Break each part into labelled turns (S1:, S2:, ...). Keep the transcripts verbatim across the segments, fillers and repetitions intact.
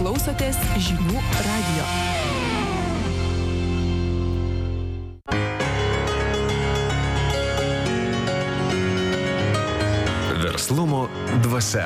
S1: klausotės Žinių radijo.
S2: Verslumo dvasia.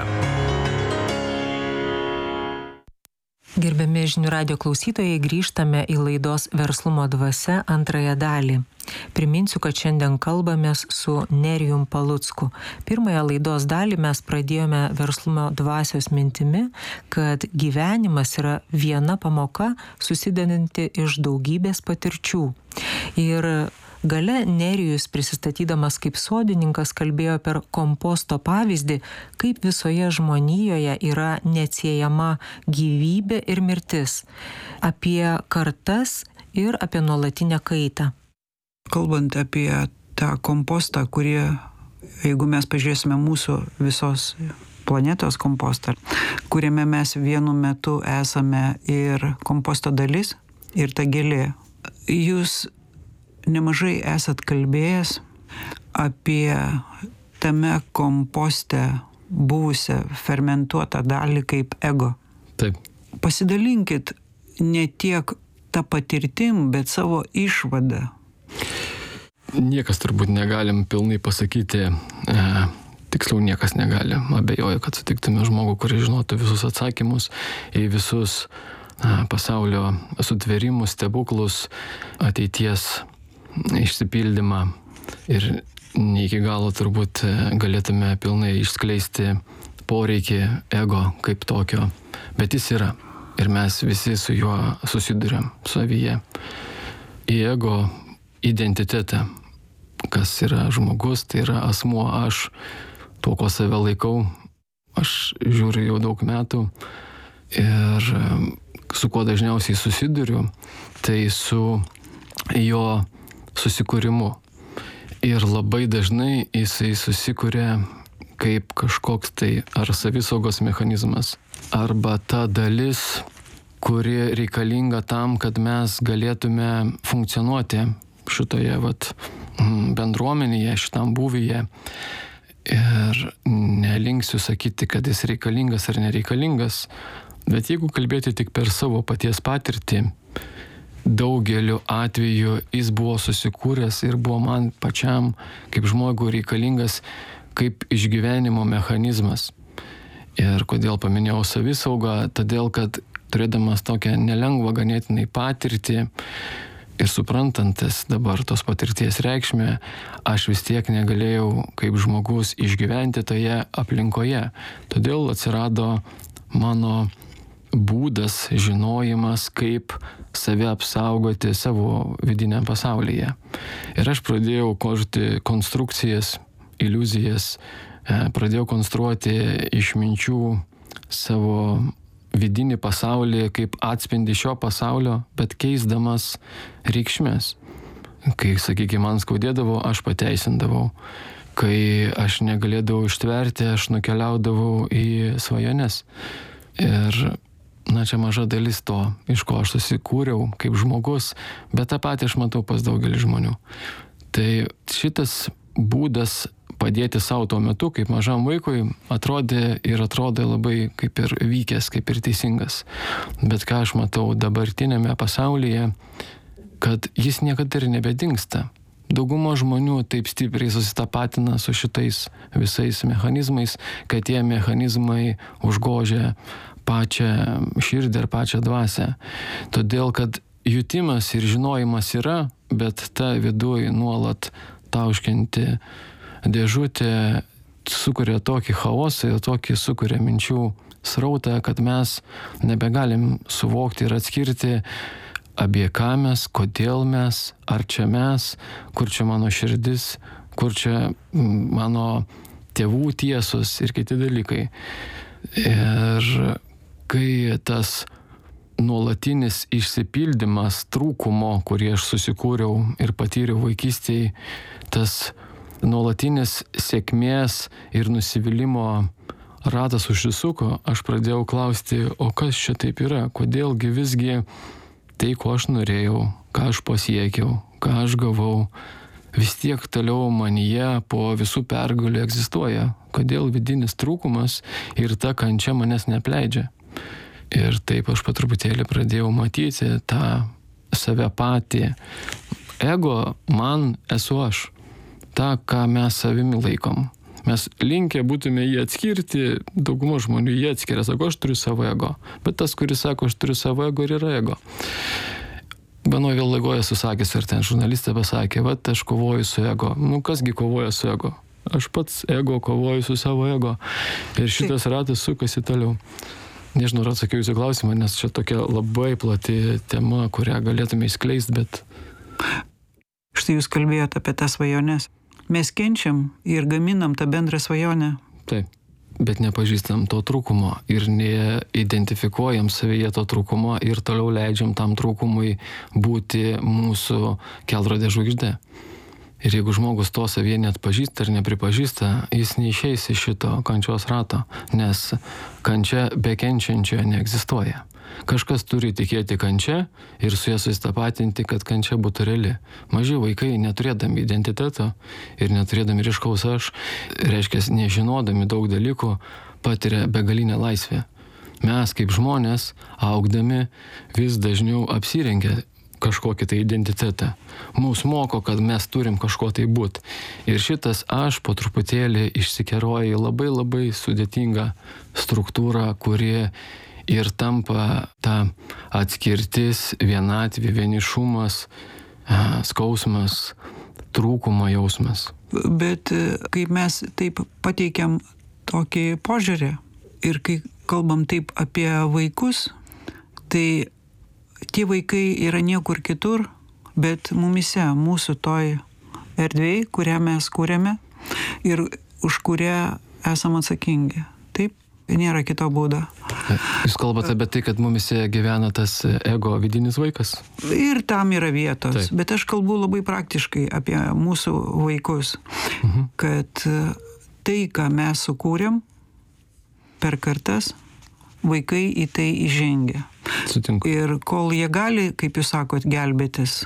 S3: Gerbiami Žinių radijo klausytojai, grįžtame į laidos Verslumo dvasia antrąją dalį. Priminsiu, kad šiandien kalbamės su Nerijum Palucku. Pirmąją laidos dalį mes pradėjome verslumo dvasios mintimi, kad gyvenimas yra viena pamoka susidedanti iš daugybės patirčių. Ir gale Nerijus, prisistatydamas kaip sodininkas, kalbėjo per komposto pavyzdį, kaip visoje žmonijoje yra neatsiejama gyvybė ir mirtis, apie kartas ir apie nuolatinę kaitą.
S4: Kalbant apie tą kompostą, kurį, jeigu mes pažiūrėsime mūsų visos planetos kompostą, kuriame mes vienu metu esame ir komposto dalis, ir ta gėlė, jūs nemažai esat kalbėjęs apie tame komposte buvusią fermentuotą dalį kaip ego.
S5: Taip.
S4: Pasidalinkit ne tiek tą patirtim, bet savo išvadą.
S5: Niekas turbūt negalim pilnai pasakyti, e, tiksliau niekas negali. Abejoju, kad sutiktume žmogų, kuris žinotų visus atsakymus į visus e, pasaulio sutvėrimus, stebuklus, ateities išsipildymą ir ne iki galo turbūt galėtume pilnai išskleisti poreikį ego kaip tokio, bet jis yra ir mes visi su juo susiduriam savyje. Į ego identitetą, kas yra žmogus, tai yra asmuo, aš, tuo, ko save laikau, aš žiūriu jau daug metų ir su kuo dažniausiai susiduriu, tai su jo susikūrimu. Ir labai dažnai jisai susikuria kaip kažkoks tai ar savisaugos mechanizmas, arba ta dalis, kuri reikalinga tam, kad mes galėtume funkcionuoti šitoje vat, bendruomenėje, šitam būvyje. Ir nelinksiu sakyti, kad jis reikalingas ar nereikalingas, bet jeigu kalbėti tik per savo paties patirtį, daugeliu atveju jis buvo susikūręs ir buvo man pačiam kaip žmogui reikalingas kaip išgyvenimo mechanizmas. Ir kodėl paminėjau savisaugą, todėl kad turėdamas tokią nelengvą ganėtinai patirtį ir suprantantis dabar tos patirties reikšmę, aš vis tiek negalėjau kaip žmogus išgyventi toje aplinkoje. Todėl atsirado mano būdas, žinojimas, kaip save apsaugoti savo vidiniam pasaulyje. Ir aš pradėjau kurti konstrukcijas, iliuzijas, pradėjau konstruoti iš minčių savo vidinį pasaulį kaip atspindį šio pasaulio, bet keisdamas reikšmės. Kai, sakykime, man skaudėdavo, aš pateisindavau. Kai aš negalėdavau ištverti, aš nukeliaudavau į svajones. Ir na, čia maža dalis to, iš ko aš susikūriau kaip žmogus, bet tą patį aš matau pas daugelį žmonių. Tai šitas būdas padėti savo tuo metu, kaip mažam vaikui, atrodė ir atrodė labai kaip ir vykęs, kaip ir teisingas. Bet ką aš matau dabartinėme pasaulyje, kad jis niekada ir nebedingsta. Dauguma žmonių taip stipriai susitapatina su šitais visais mechanizmais, kad tie mechanizmai užgožia pačią širdį ir pačią dvasią. Todėl, kad jutimas ir žinojimas yra, bet ta viduj nuolat tauškianti dėžutė sukuria tokį chaosą ir tokį sukuria minčių srautą, kad mes nebegalim suvokti ir atskirti, apie ką mes, kodėl mes, ar čia mes, kur čia mano širdis, kur čia mano tėvų tiesos ir kiti dalykai. Ir kai tas nuolatinis išsipildymas trūkumo, kurį aš susikūriau ir patyriau vaikystėje, tas nuolatinis sėkmės ir nusivylimo ratas užsisuko, aš pradėjau klausti, o kas čia taip yra, kodėlgi visgi tai, ko aš norėjau, ką aš pasiekiau, ką aš gavau, vis tiek toliau manyje po visų pergalių egzistuoja. Kodėl vidinis trūkumas ir ta kančia manęs neapleidžia. Ir taip aš po truputėlį pradėjau matyti tą save patį. Ego man esu aš. Ta, ką mes savimi laikom. Mes linkę būtume jį atskirti, dauguma žmonių jį atskiria, sako, aš turiu savo ego. Bet tas, kuris sako, aš turiu savo ego, ir yra ego. Vienoje vėl laigoje susakęs, ir ten žurnalistė pasakė, va, aš kovoju su ego. Nu, kasgi kovoja su ego? Aš pats ego kovoju su savo ego. Ir šitas ratas sukasi toliau. Nežinau, ar atsakiau jūsų klausimą, nes čia tokia labai plati tema, kurią galėtume įskleisti, bet...
S4: Štai jūs kalbėjote apie tas svajones. Mes kenčiam ir gaminam tą bendrą svajonę.
S5: Taip, bet nepažįstam to trūkumo ir neidentifikuojam savyje to trūkumo ir toliau leidžiam tam trūkumui būti mūsų kelrodė žvaigždė. Ir jeigu žmogus to savyje net pažįsta ir nepripažįsta, jis neišeis iš šito kančios rato, nes kančia be kenčiančio neegzistuoja. Kažkas turi tikėti kančia ir su ja susitapatinti, kad kančia būtų reali. Maži vaikai, neturėdami identiteto ir neturėdami ryškaus aš, reiškia, nežinodami daug dalykų, patiria begalinę laisvę. Mes kaip žmonės, augdami, vis dažniau apsirengia kažkokį tai identitetą. Mūsų moko, kad mes turim kažko tai būt. Ir šitas aš po truputėlį išsikeroja į labai labai sudėtingą struktūrą, kuri ir tampa ta atskirtis, vienatvė, vienišumas, skausmas, trūkumo jausmas.
S4: Bet kai mes taip pateikiam tokį požiūrį ir kai kalbam taip apie vaikus, tai tie vaikai yra niekur kitur, bet mumise, mūsų toj erdvėj, kurią mes kūrėme ir už kurią esam atsakingi. Taip, nėra kito būdo.
S5: Jūs kalbate apie tai, kad mumise gyvena tas ego vidinis vaikas?
S4: Ir tam yra vietos.
S5: Taip.
S4: Bet aš kalbu labai praktiškai apie mūsų vaikus.
S5: Mhm.
S4: Kad tai, ką mes sukūrėm per kartas, vaikai į tai įžengia.
S5: Sutinku.
S4: Ir kol jie gali, kaip jūs sakot, gelbėtis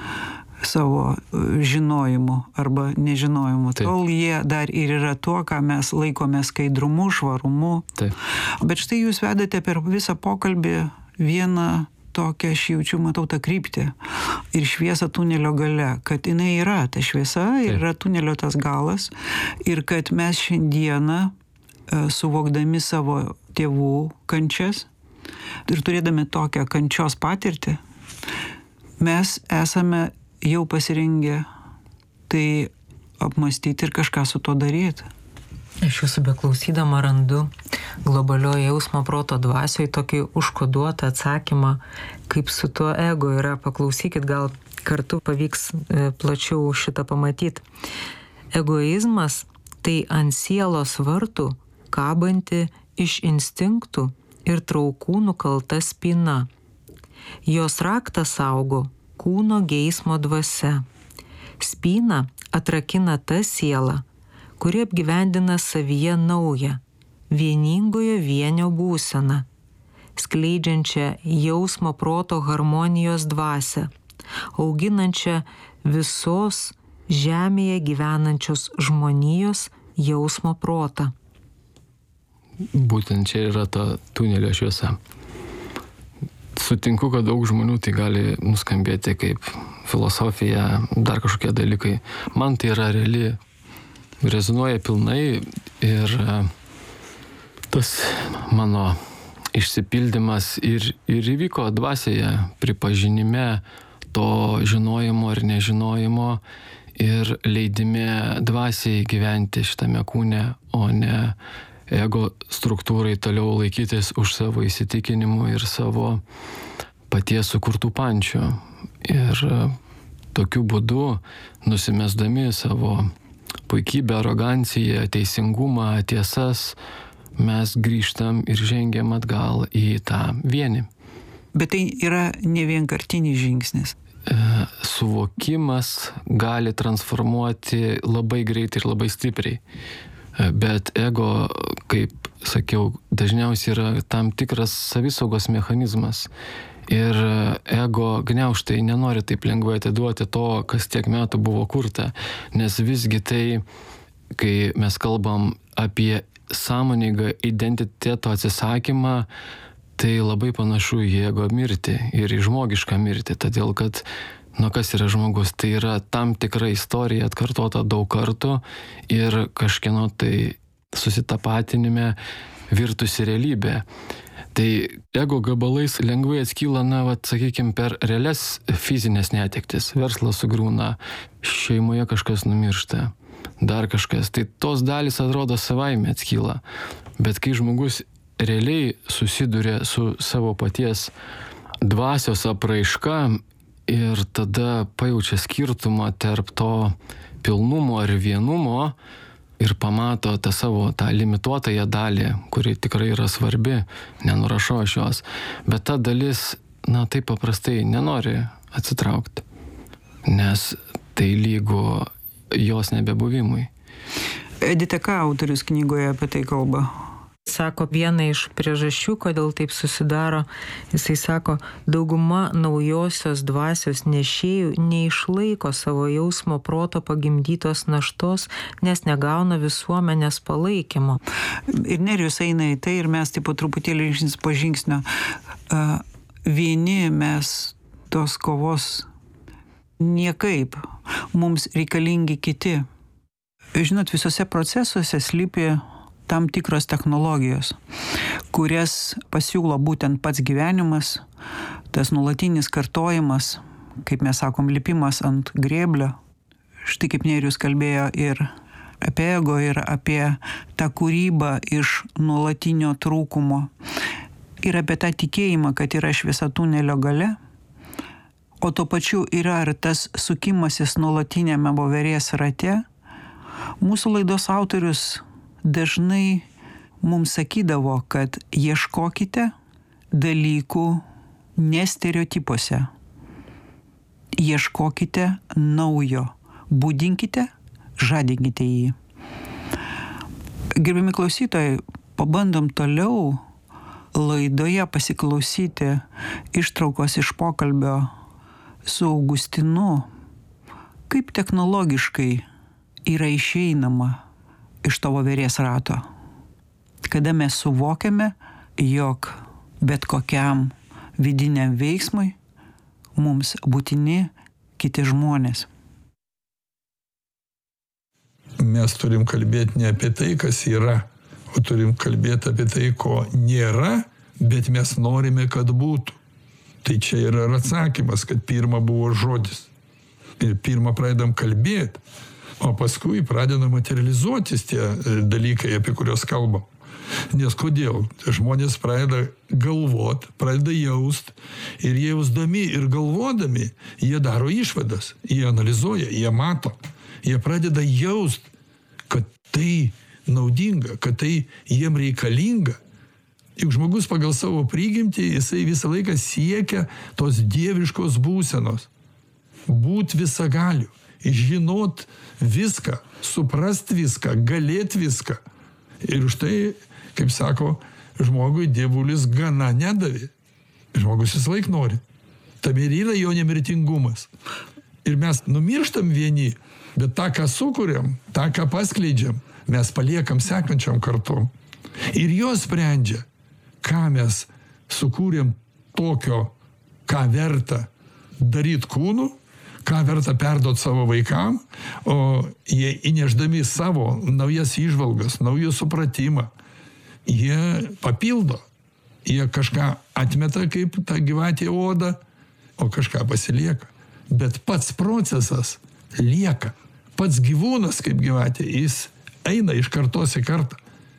S4: savo žinojimu arba nežinojimu,
S5: Taip.
S4: tol jie dar ir yra tuo, ką mes laikome skaidrumu, švarumu.
S5: Taip.
S4: Bet štai jūs vedate per visą pokalbį vieną tokią, aš jaučiu, matau tą kryptį ir šviesą tunelio gale, kad jinai yra ta šviesa ir
S5: Taip.
S4: yra tunelio tas galas ir kad mes šiandieną suvokdami savo tėvų kančias ir turėdami tokią kančios patirtį, mes esame jau pasirengę tai apmastyti ir kažką su to daryti.
S3: Aš jūsų beklausydama randu globalioje jausmo proto dvasioje tokį užkoduotą atsakymą, kaip su tuo ego yra. Paklausykit, gal kartu pavyks plačiau šitą pamatyti. Egoizmas tai ant sielos vartų kabanti iš instinktų ir traukų nukalta spyna. Jos raktas saugo kūno geismo dvasia. Spyną atrakina ta siela, kuri apgyvendina savyje naują, vieningojo vienio būseną, skleidžiančią jausmo proto harmonijos dvasią, auginančią visos žemėje gyvenančios žmonijos jausmo protą.
S5: Būtent čia yra ta tunelio šviesa. Sutinku, kad daug žmonių tai gali nuskambėti kaip filosofija, dar kažkokie dalykai. Man tai yra reali, rezonuoja pilnai ir tas mano išsipildymas ir, ir įvyko dvasioje, pripažinime to žinojimo ir nežinojimo ir leidime dvasiai gyventi šitame kūne, o ne ego struktūrai toliau laikytis už savo įsitikinimų ir savo paties sukurtų pančių. Ir tokiu būdu, nusimesdami savo puikybę, aroganciją, teisingumą, tiesas, mes grįžtam ir žengiam atgal į tą vienį.
S4: Bet tai yra ne vienkartinis žingsnis.
S5: Suvokimas gali transformuoti labai greitai ir labai stipriai. Bet ego, kaip sakiau, dažniausiai yra tam tikras savisaugos mechanizmas. Ir ego gniaužtai nenori taip lengvai atiduoti to, kas tiek metų buvo kurta. Nes visgi tai, kai mes kalbam apie sąmoningą identiteto atsisakymą, tai labai panašu į ego mirtį ir į žmogišką mirtį, todėl kad, nu kas yra žmogus, tai yra tam tikra istorija atkartota daug kartų ir kažkieno tai susitapatinime virtusi realybė. Tai ego gabalais lengvai atskyla, na, vat, sakykime, per realias fizinės netektis. Verslas sugriūna, šeimoje kažkas numiršta, dar kažkas. Tai tos dalys atrodo savaime atskyla. Bet kai žmogus realiai susiduria su savo paties dvasios apraiška ir tada pajaučia skirtumą tarp to pilnumo ir vienumo, ir pamato tą savo tą limituotąją dalį, kuri tikrai yra svarbi, nenurašau aš jos, bet ta dalis, na, taip paprastai nenori atsitraukti, nes tai lygu jos nebebuvimui.
S4: Edita, ką autorius knygoje apie tai kalba?
S3: Sako, viena iš priežasčių, kodėl taip susidaro, jisai sako, dauguma naujosios dvasios nešėjų neišlaiko savo jausmo proto pagimdytos naštos, nes negauna visuomenės palaikymo.
S4: Ir Nerijus eina į tai ir mes taip po truputėlį žingsnis po žingsnio. Vieni mes tos kovos niekaip, mums reikalingi kiti. Žinot, visose procesuose slypi tam tikros technologijos, kurias pasiūlo būtent pats gyvenimas, tas nuolatinis kartojimas, kaip mes sakom, lipimas ant grėblio. Štai kaip Nerijus kalbėjo ir apie ego, ir apie tą kūrybą iš nuolatinio trūkumo, ir apie tą tikėjimą, kad yra šviesa tunelio gale, o tuo pačiu yra ir tas sukimasis nuolatinėme voverės rate. Mūsų laidos autorius dažnai mums sakydavo, kad ieškokite dalykų ne stereotipuose. Ieškokite naujo, būdinkite, žadinkite jį. Gerbiami klausytojai, pabandom toliau laidoje pasiklausyti ištraukos iš pokalbio su Augustinu, kaip technologiškai yra išeinama iš to voverės rato, kada mes suvokiame, jog bet kokiam vidiniam veiksmui mums būtini kiti žmonės.
S6: Mes turim kalbėti ne apie tai, kas yra, o turim kalbėti apie tai, ko nėra, bet mes norime, kad būtų. Tai čia yra ir atsakymas, kad pirma buvo žodis. Ir pirma pradedam kalbėti, o paskui pradeda materializuotis tie dalykai, apie kuriuos kalbam. Nes kodėl? Žmonės pradeda galvot, pradeda jaust, ir jie jausdami ir galvodami, jie daro išvadas, jie analizuoja, jie mato, jie pradeda jaust, kad tai naudinga, kad tai jiem reikalinga. Juk žmogus pagal savo prigimtį, jisai visą laiką siekia tos dieviškos būsenos. Būt visagaliu. Žinot viską, suprast viską, galėt viską. Ir už tai, kaip sako, žmogui dievulis gana nedavė. Žmogus visą laik nori. Tam ir yra jo nemirtingumas. Ir mes numirštam vieni, bet tą, ką sukuriam, tą, ką paskleidžiam, mes paliekam sekančiam kartom. Ir jos sprendžia, ką mes sukūrėm tokio, ką verta daryt kūnu, ką verta perduot savo vaikam, o jie įnešdami savo naujas įžvalgas, naujų supratimą, jie papildo, jie kažką atmeta kaip tą gyvatė odą, o kažką pasilieka. Bet pats procesas lieka. Pats gyvūnas kaip gyvatė, jis eina iš kartos į kartą.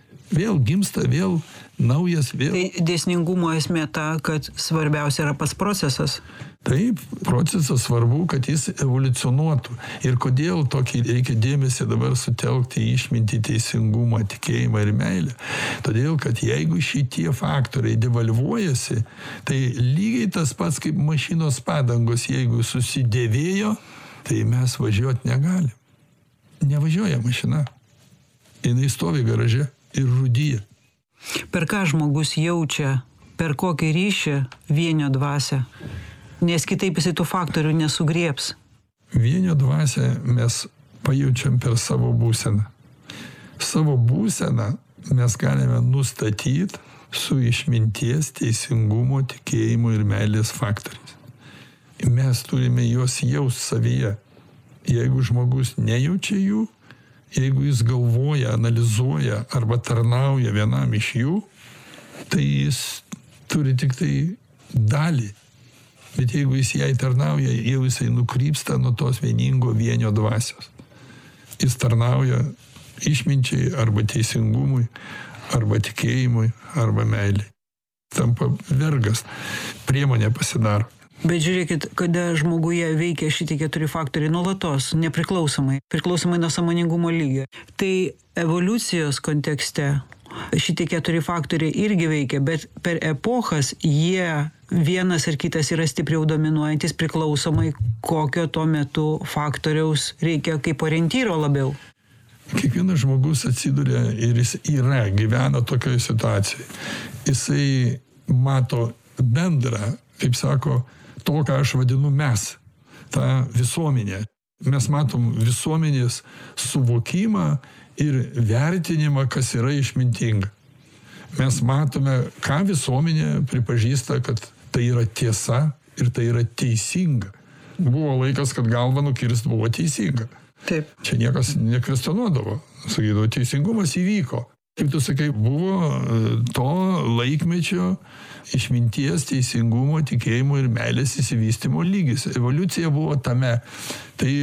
S6: Vėl gimsta, vėl naujas, vėl.
S4: Tai dėsningumo esmė ta, kad svarbiausia yra pats procesas.
S6: Taip, procesas svarbu, kad jis evoliucionuotų. Ir kodėl tokį reikia dėmesį dabar sutelkti į išmintį, teisingumą, tikėjimą ir meilę. Todėl, kad jeigu šitie faktoriai devalvuojasi, tai lygiai tas pats kaip mašinos padangos, jeigu susidėvėjo, tai mes važiuoti negalim. Nevažiuoja mašina. Jinai stovi garaže ir rūdyja.
S4: Per ką žmogus jaučia, per kokį ryšį vienio dvasią? Nes kitaip jisai tų faktorių nesugriebs.
S6: Vienio dvasią mes pajaučiam per savo būseną. Savo būseną mes galime nustatyti su išminties, teisingumo, tikėjimo ir meilės faktoriais. Mes turime juos jaust savyje. Jeigu žmogus nejaučia jų, jeigu jis galvoja, analizuoja arba tarnauja vienam iš jų, tai jis turi tik tai dalį. Bet jeigu jis jai tarnauja, jau jisai nukrypsta nuo tos vieningo vienio dvasios. Jis tarnauja išminčiai arba teisingumui, arba tikėjimui, arba meiliai. Tampa vergas, priemonė pasidaro.
S4: Bet žiūrėkit, kada žmoguje veikia šitie keturi faktoriai nuolatos, nepriklausomai, priklausomai nuo sąmoningumo lygio. Tai evoliucijos kontekste šitie keturi faktoriai irgi veikia, bet per epochas jie vienas ar kitas yra stipriau dominuojantis priklausomai, kokio tuo metu faktoriaus reikia kaip orientyro labiau.
S6: Kiekvienas žmogus atsiduria ir jis yra, gyvena tokioje situacijoje. Jisai mato bendrą, kaip sako, to, ką aš vadinu mes, tą visuomenę. Mes matom visuomenės suvokimą ir vertinimą, kas yra išmintinga. Mes matome, ką visuomenė pripažįsta, kad tai yra tiesa ir tai yra teisinga. Buvo laikas, kad galvą nukirst buvo teisinga.
S4: Taip.
S6: Čia niekas nekvestionuodavo. Sakydavo, teisingumas įvyko. Kaip tu sakai, buvo to laikmečio išminties, teisingumo, tikėjimo ir meilės įsivystymo lygis. Evoliucija buvo tame. Tai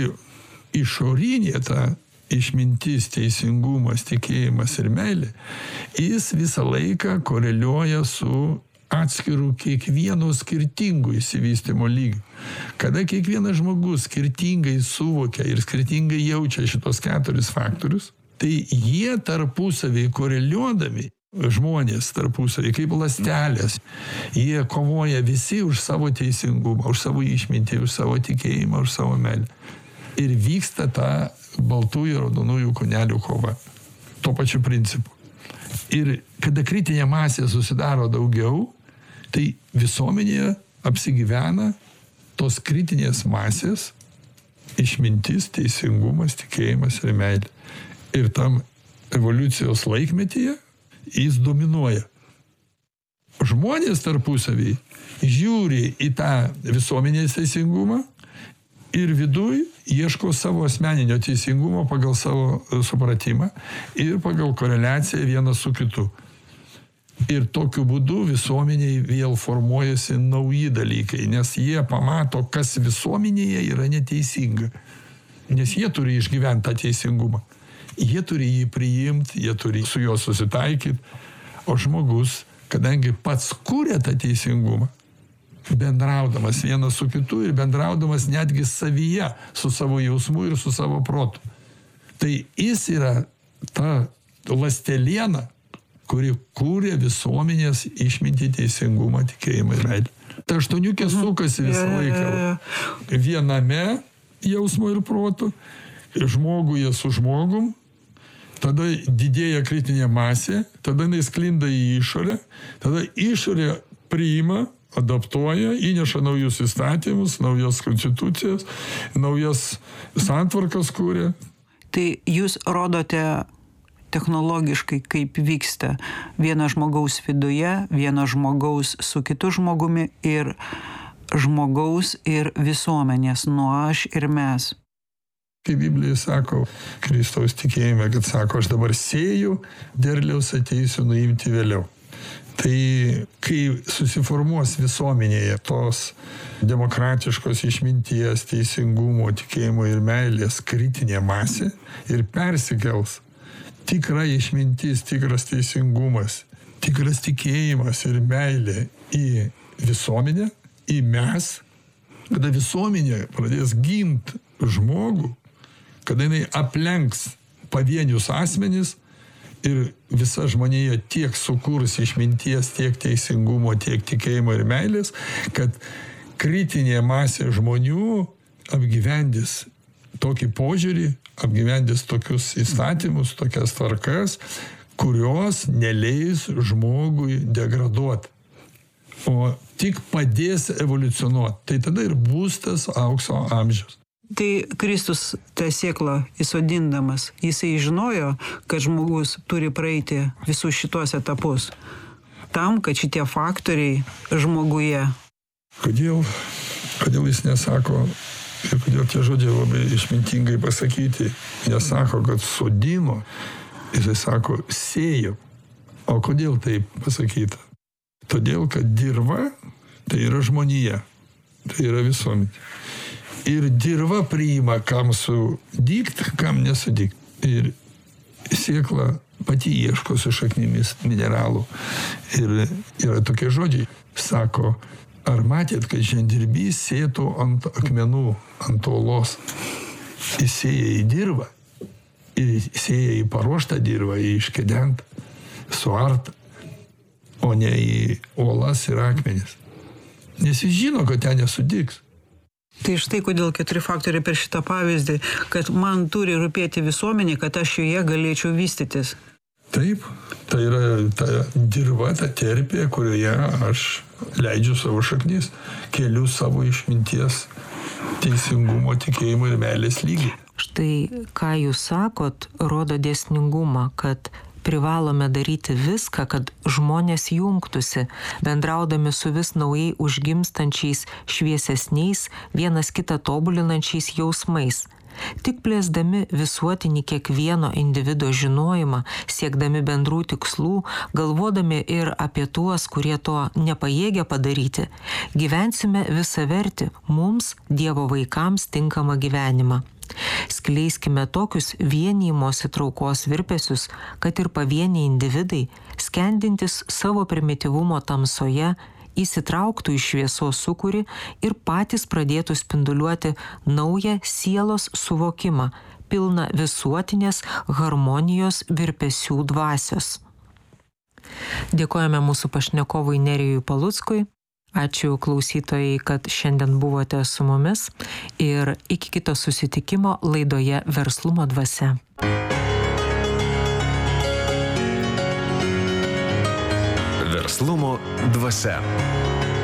S6: išorinė ta išmintis, teisingumas, tikėjimas ir meilė, jis visą laiką koreliuoja su atskirų kiekvieno skirtingų įsivystymo lygių. Kada kiekvienas žmogus skirtingai suvokia ir skirtingai jaučia šitos keturis faktorius, tai jie tarpusavį koreliuodami, žmonės tarpusavį kaip ląstelės, jie kovoja visi už savo teisingumą, už savo išmintį, už savo tikėjimą, už savo meilę. Ir vyksta ta baltųjų ir raudonųjų kūnelių kova. Tuo pačiu principu. Ir kada kritinė masė susidaro daugiau, tai visuomenėje apsigyvena tos kritinės masės išmintis, teisingumas, tikėjimas ir meilė. Ir tam evoliucijos laikmetyje jis dominuoja. Žmonės tarpusavį žiūri į tą visuomenės teisingumą ir viduj ieško savo asmeninio teisingumo pagal savo supratimą ir pagal koreliaciją vienas su kitu. Ir tokiu būdu visuomeniai vėl formuojasi nauji dalykai, nes jie pamato, kas visuomenėje yra neteisinga. Nes jie turi išgyventi tą teisingumą. Jie turi jį priimti, jie turi su juo susitaikyti. O žmogus, kadangi pats kūrė tą teisingumą, bendraudamas vienas su kitu ir bendraudamas netgi savyje, su savo jausmu ir su savo protu. Tai jis yra ta ląsteliena, kuri kūrė visuomenės išmintį, teisingumą, tikėjimą ir meilę. Ta aštuoniukė sukasi visą laiką viename jausmo ir protu, žmoguje su žmogum, tada didėja kritinė masė, tada jinai sklinda į išorę, tada išorė priima, adaptuoja, įneša naujus įstatymus, naujas konstitucijas, naujas santvarkas kūrė.
S4: Tai jūs rodote technologiškai, kaip vyksta vieno žmogaus viduje, vieno žmogaus su kitu žmogumi ir žmogaus ir visuomenės, nuo aš ir mes.
S6: Kaip Biblija sako, Kristaus tikėjime, kad sako, aš dabar sėju, derliaus ateisiu nuimti vėliau. Tai kai susiformuos visuomenėje tos demokratiškos išminties, teisingumo, tikėjimo ir meilės kritinė masė ir persikels tikra išmintis, tikras teisingumas, tikras tikėjimas ir meilė į visuomenę, į mes, kada visuomenė pradės ginti žmogų, kada jinai aplenks pavienius asmenis ir visa žmonėje tiek sukurs išminties, tiek teisingumo, tiek tikėjimo ir meilės, kad kritinė masė žmonių apgyvendys tokį požiūrį, apgyvendys tokius įstatymus, tokias tvarkas, kurios neleis žmogui degraduoti, o tik padės evoliucionuoti. Tai tada ir bus tas aukso amžius.
S4: Tai Kristus tą sėklą įsodindamas, jisai žinojo, kad žmogus turi praeiti visus šitos etapus. tam, kad šitie faktoriai žmoguje.
S6: Kodėl, kodėl jis nesako, ir kodėl tie žodžiai labai išmintingai pasakyti, nesako, kad sodino, jisai sako, sėjo. O kodėl taip pasakyta? Todėl, kad dirva tai yra žmonija, tai yra visuomenė. Ir dirva priima, kam sudygt, kam nesudygt. Ir sėkla pati ieško su šaknimis mineralų. Ir yra tokie žodžiai. Sako, ar matėt, kad žemdirbys sėtų ant akmenų, ant uolos? Jis sėja į dirvą. Ir sėja į paruoštą dirvą, į iškedentą, suartą, o ne į uolas ir akmenis. Nes jis žino, kad ten nesudygs.
S4: Tai štai kodėl keturi faktoriai per šitą pavyzdį, kad man turi rūpėti visuomenė, kad aš joje galėčiau vystytis.
S6: Taip, tai yra ta dirva, ta terpė, kurioje aš leidžiu savo šaknis, keliu savo išminties, teisingumo, tikėjimo ir meilės lygį.
S3: Štai, ką jūs sakot, rodo dėsningumą, kad privalome daryti viską, kad žmonės jungtųsi, bendraudami su vis naujai užgimstančiais, šviesesniais, vienas kitą tobulinančiais jausmais. Tik plėsdami visuotinį kiekvieno individo žinojimą, siekdami bendrų tikslų, galvodami ir apie tuos, kurie to nepajėgia padaryti, gyvensime visavertį mums, Dievo vaikams, tinkamą gyvenimą. Skleiskime tokius vienijimosi traukos virpesius, kad ir pavieniai individai, skendintis savo primityvumo tamsoje, įsitrauktų į šviesos sūkurį ir patys pradėtų spinduliuoti naują sielos suvokimą, pilną visuotinės harmonijos virpesių dvasios. Dėkojame mūsų pašnekovui Nerijui Paluckui. Ačiū klausytojai, kad šiandien buvote su mumis ir iki kito susitikimo laidoje Verslumo dvasia.
S2: Verslumo dvasia.